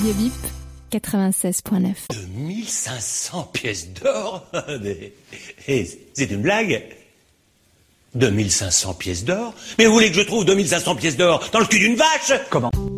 Radio VIP 96.9. 2500 pièces d'or. C'est une blague. 2500 pièces d'or? Mais vous voulez que je trouve 2500 pièces d'or dans le cul d'une vache? Comment?